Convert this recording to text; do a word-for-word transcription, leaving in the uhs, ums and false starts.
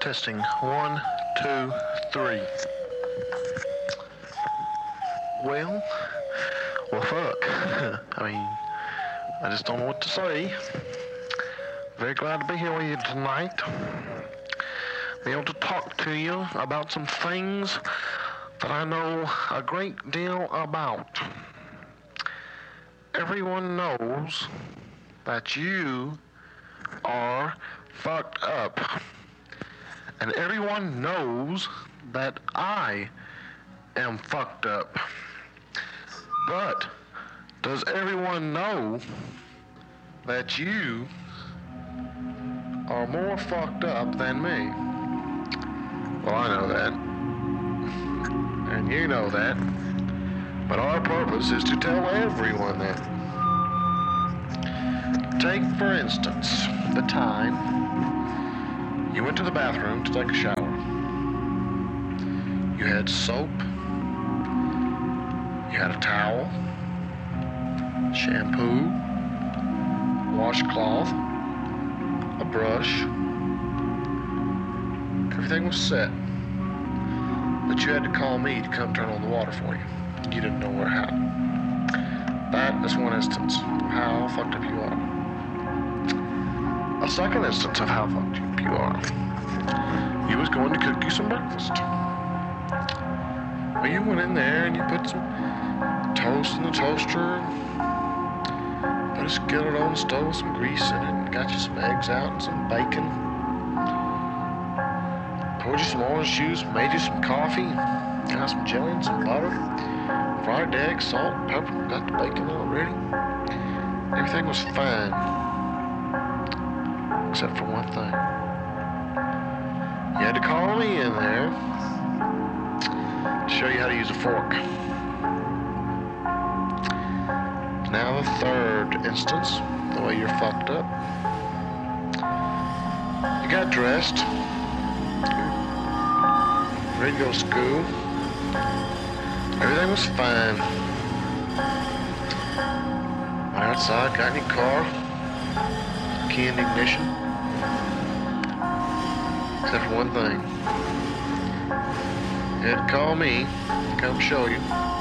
Testing. One, two, three. Well, well, fuck. I mean, I just don't know what to say. Very glad to be here with you tonight. Be able to talk to you about some things that I know a great deal about. Everyone knows that you are fucked up. And everyone knows that I am fucked up. But does everyone know that you are more fucked up than me? Well, I know that. And you know that. But our purpose is to tell everyone that. Take, for instance, the time you went to the bathroom to take a shower. You had soap. You had a towel, shampoo, washcloth, a brush. Everything was set. But you had to call me to come turn on the water for you. You didn't know where how. That is one instance of how fucked up you are. A second instance of how fucked up you are. You was going to cook you some breakfast. Well, you went in there and you put some toast in the toaster, put a skillet on the stove with some grease in it, and got you some eggs out and some bacon. Poured you some orange juice, made you some coffee, got some jelly and some butter, fried the eggs, salt, pepper, got the bacon all ready. Everything was fine, except for one thing. You had to call me in there to show you how to use a fork. Now the third instance, the way you're fucked up. You got dressed, ready to go to school. Everything was fine. Right outside, got in your car, key in the ignition. Except for one thing. You had to call me to come show you